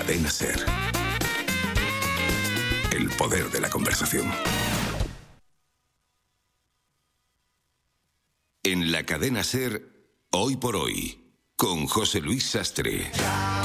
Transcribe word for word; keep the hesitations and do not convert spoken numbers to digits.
Cadena SER. El poder de la conversación. En la Cadena SER, Hoy por Hoy, con José Luis Sastre.